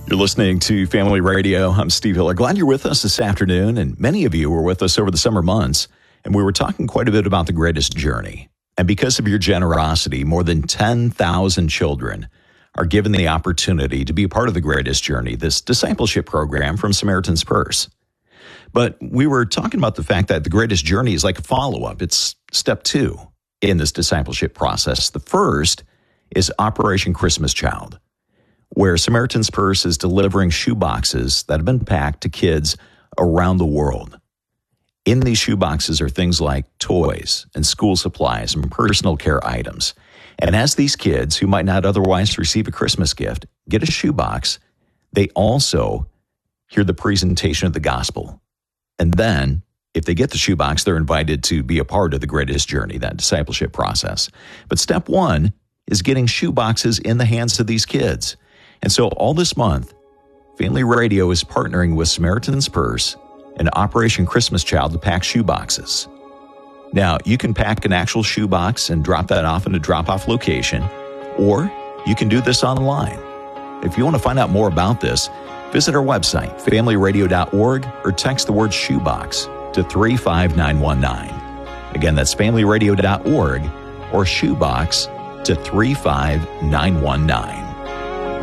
You're listening to Family Radio. I'm Steve Hiller. Glad you're with us this afternoon, and many of you were with us over the summer months, and we were talking quite a bit about the greatest journey. And because of your generosity, more than 10,000 children are given the opportunity to be a part of the greatest journey, this discipleship program from Samaritan's Purse. But we were talking about the fact that the greatest journey is like a follow-up. It's step 2 in this discipleship process. The first is Operation Christmas Child, where Samaritan's Purse is delivering shoe boxes that have been packed to kids around the world. In these shoe boxes are things like toys and school supplies and personal care items. And as these kids, who might not otherwise receive a Christmas gift, get a shoe box, they also hear the presentation of the gospel. And then, if they get the shoe box, they're invited to be a part of the greatest journey, that discipleship process. But step 1 is getting shoe boxes in the hands of these kids. And so all this month, Family Radio is partnering with Samaritan's Purse and Operation Christmas Child to pack shoe boxes. Now, you can pack an actual shoe box and drop that off in a drop-off location, or you can do this online. If you want to find out more about this, visit our website, familyradio.org, or text the word shoebox to 35919. Again, that's familyradio.org or shoebox to 35919.